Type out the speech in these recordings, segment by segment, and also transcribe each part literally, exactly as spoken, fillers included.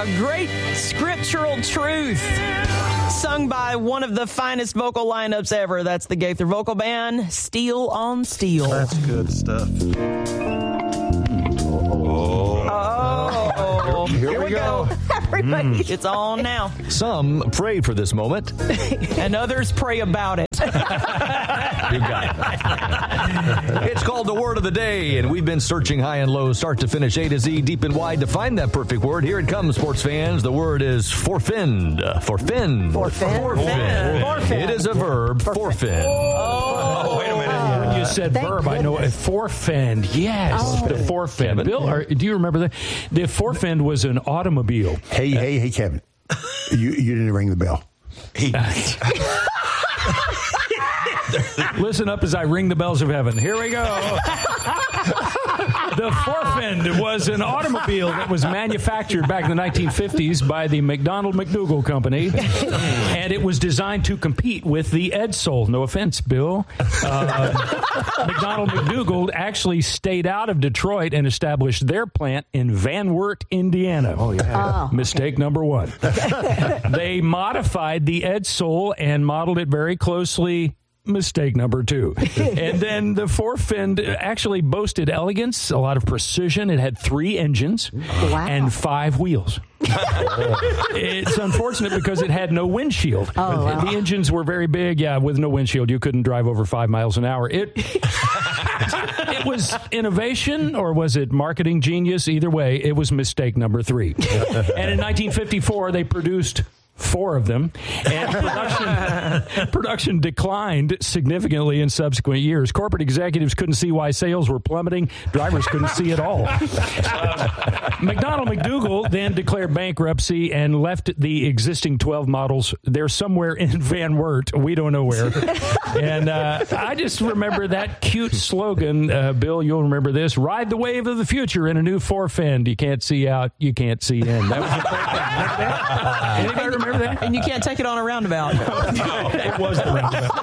great scriptural truth sung by one of the finest vocal lineups ever. That's the Gaither Vocal Band, Steel on Steel. That's good stuff. Oh, Here, here we we go. go. Everybody. It's on now. Some prayed for this moment. And others pray about it. You got it. It's called the Word of the Day, and we've been searching high and low, start to finish, A to Z, deep and wide to find that perfect word. Here it comes, sports fans. The word is forfend. Forfend. Forfend. Forfend. Forfend. It is a verb, forfend. Oh, wait a minute. When you said Thank verb, I know goodness. forfend. Yes, Oh. the forfend. Kevin? Bill, are, do you remember that? The forfend was an automobile. Hey, hey, hey, Kevin. You you didn't ring the bell. Listen up as I ring the bells of heaven. Here we go. The forfend was an automobile that was manufactured back in the nineteen fifties by the McDonnell McDougall Company, and it was designed to compete with the Edsel. No offense, Bill. Uh, McDonnell McDougall actually stayed out of Detroit and established their plant in Van Wert, Indiana. Oh, yeah. Oh, Mistake number one. They modified the Edsel and modeled it very closely. Mistake number two. And then the forefend actually boasted elegance, a lot of precision. It had three engines Wow. and five wheels. It's unfortunate because it had no windshield. Oh, wow. The engines were very big. Yeah, with no windshield, you couldn't drive over five miles an hour. It it was innovation, or was it marketing genius? Either way, it was mistake number three. And in nineteen fifty-four, they produced four of them, and production production declined significantly in subsequent years. Corporate executives couldn't see why sales were plummeting. Drivers couldn't see it all. Uh, McDonnell McDougall then declared bankruptcy and left the existing twelve models. They're somewhere in Van Wert. We don't know where. And uh, I just remember that cute slogan, uh, Bill, you'll remember this, ride the wave of the future in a new forefend. You can't see out, you can't see in. That was the forefend. Anybody remember that? And you can't take it on a roundabout. It was the roundabout.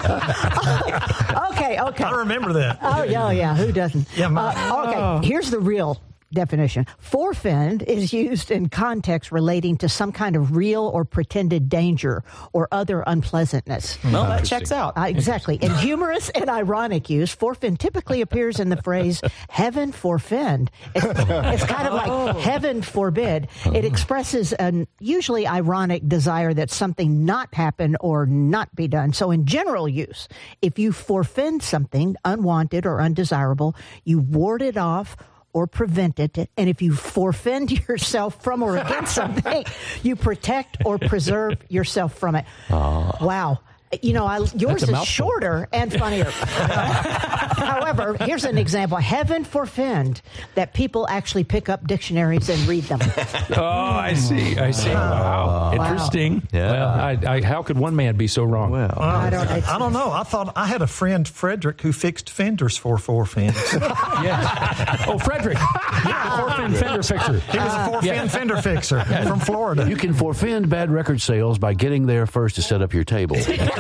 okay, okay. I remember that. Oh, yeah, yeah. Who doesn't? Yeah, my- uh, okay, here's the real definition. Forfend is used in context relating to some kind of real or pretended danger or other unpleasantness. Well, that checks out. Uh, exactly. In humorous and ironic use, forfend typically appears in the phrase heaven forfend. It's, it's kind of like heaven forbid. It expresses an usually ironic desire that something not happen or not be done. So in general use, if you forfend something unwanted or undesirable, you ward it off or prevent it. And if you forfend yourself from or against something, you protect or preserve yourself from it. Uh, wow. You know, I, yours is mouthful. shorter and funnier. However, here's an example. Heaven forfend that people actually pick up dictionaries and read them. Oh, I see. I see. Wow. Wow. Interesting. Yeah. Well, I, I, how could one man be so wrong? Well, I don't, it's, I don't know. I thought I had a friend, Frederick, who fixed fenders for forefends. Yeah. Oh, Frederick. Yeah, forfend fender fixer. He was a forefend yeah. fender fixer from Florida. You can forfend bad record sales by getting there first to set up your table.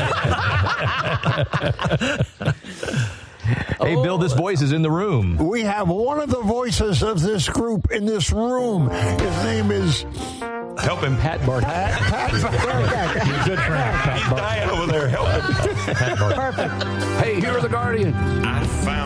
hey, Bill, this voice is in the room. We have one of the voices of this group in this room. His name is Help him. Pat Barton. Pat. Pat. You're a good friend. Pat He's dying over there. Help him. perfect. Hey, here are the Guardians. I found